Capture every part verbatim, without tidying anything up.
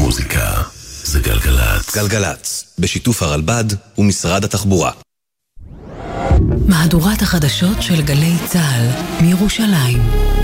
מוזיקה זה גלגלץ. גלגלץ, בשיתוף הרלב"ד ומשרד התחבורה. מהדורת החדשות של גלי צה"ל מירושלים.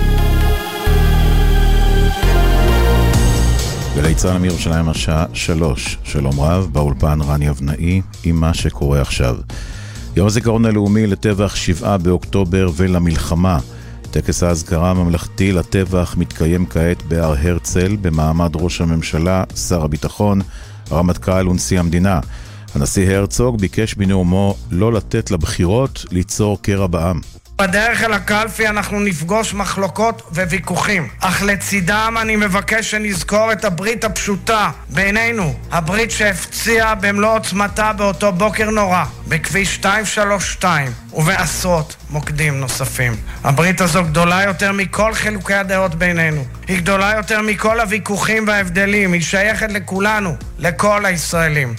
גלי צה"ל מירושלים השעה שלוש. שלום רב, באולפן רני אבנאי עם מה שקורה עכשיו. יום הזיכרון הלאומי לטבח שבעה באוקטובר ולמלחמה. טקס ההזכרה הממלכתי לטבח מתקיים כעת בהר הרצל במעמד ראש הממשלה, שר הביטחון, הרמטכ"ל ונשיא המדינה. הנשיא הרצוג ביקש בנאומו לא לתת לבחירות ליצור קרע בעם. בדרך אל הקלפי אנחנו נפגוש מחלוקות וויכוחים, אך לצידם אני מבקש שנזכור את הברית הפשוטה בינינו, הברית שהפציעה במלוא עוצמתה באותו בוקר נורא, בכביש שתיים שלוש שתיים ובעשרות מוקדים נוספים. הברית הזו גדולה יותר מכל חילוקי הדעות בינינו, היא גדולה יותר מכל הוויכוחים וההבדלים, היא שייכת לכולנו, לכל הישראלים.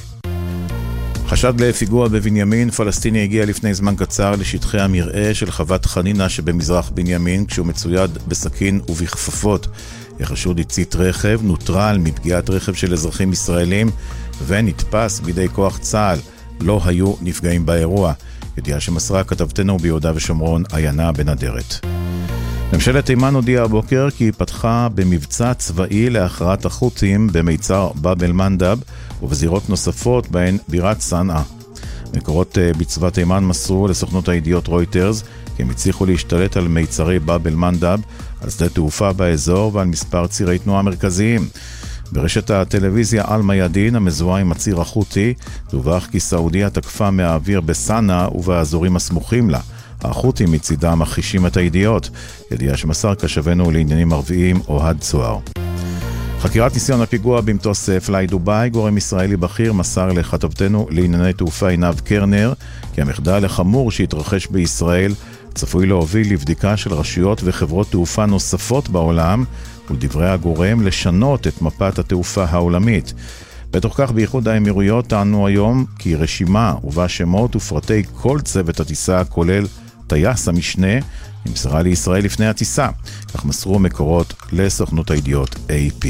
חשד לפיגוע בבנימין, פלסטיני הגיע לפני זמן קצר לשטחי המרעה של חוות חנינה שבמזרח בנימין כשהוא מצויד בסכין ובכפפות. החשוד הצית רכב, נוטרל מפגיעת רכב של אזרחים ישראלים ונתפס בידי כוח צה"ל. לא היו נפגעים באירוע. ידיעה שמסרה כתבתנו ביהודה ושומרון עיינה בנדרת. ממשלת תימן הודיעה הבוקר כי היא פתחה במבצע צבאי להכרעת החות'ים במיצר באב אל-מנדב ובזירות נוספות בהן בירת סנעה. מקורות בצבא תימן מסרו לסוכנות הידיעות רויטרס כי הם הצליחו להשתלט על מיצרי באב אל-מנדב, על שדה תעופה באזור ועל מספר צירי תנועה מרכזיים. ברשת הטלוויזיה אל-מיאדין המזוהה עם הציר החותי דווח כי סעודיה תקפה מהאוויר בסנעה ובאזורים הסמוכים לה. החות'ים מצידם מכחישים את הידיעות. ידיעה שמסר קשבנו לעניינים ערביים אוהד צוהר. חקירת ניסיון הפיגוע במטוס פליי דוביי, גורם ישראלי בכיר מסר לכתבתנו לענייני תעופה עינב קרנר כי המחדל החמור שהתרחש בישראל צפוי להוביל לבדיקה של רשויות וחברות תעופה נוספות בעולם, ולדברי הגורם לשנות את מפת התעופה העולמית. בתוך כך באיחוד האמירויות טענו היום כי רשימה ובה שמות ופרטי כל צוות הטיסה כולל טייס המשנה נמסרה לישראל לפני הטיסה. כך מסרו מקורות לסוכנות הידיעות איי פי.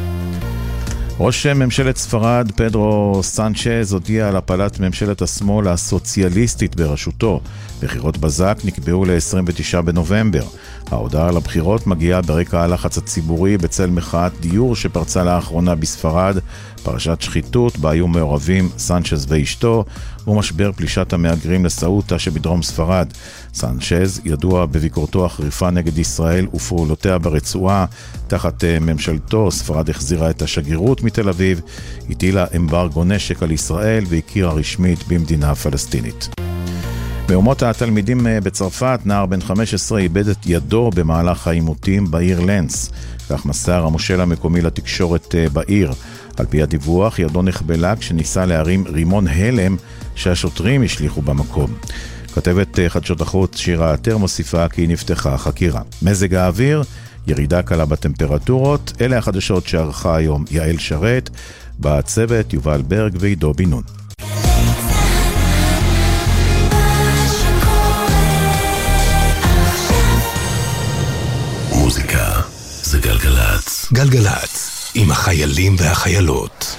ראש ממשלת ספרד פדרו סנצ'ז הודיע על הפלת ממשלת השמאל הסוציאליסטית בראשותו. בחירות בזק נקבעו ל-עשרים ותשעה בנובמבר. ההודעה על הבחירות מגיעה ברקע הלחץ הציבורי בצל מחאת דיור שפרצה לאחרונה בספרד, פרשת שחיתות בה היו מעורבים סנצ'ז ואשתו, ומשבר פלישת המהגרים לסעוטה שבדרום ספרד. סנצ'ז ידוע בביקורתו החריפה נגד ישראל ופעולותיה ברצועה. תחת ממשלתו ספרד החזירה את השגרירות מתל אביב, הטילה אמברגו נשק על ישראל והכירה רשמית במדינה פלסטינית. באומות התלמידים בצרפת, נער בן חמש עשרה איבד את ידו במהלך העימותים בעיר לנס. כך מסר המושל המקומי לתקשורת בעיר. על פי הדיווח, ידו נחבלה כשניסה להרים רימון הלם שהשוטרים השליחו במקום. כתבת חדשות החוץ שירה עטר מוסיפה כי נפתחה חקירה. מזג האוויר, ירידה קלה בטמפרטורות, אלה החדשות שערכה היום יעל שרת, בצוות יובל ברג ועידו בינון. מוזיקה זה גלגלץ. גלגלץ, עם החיילים והחיילות.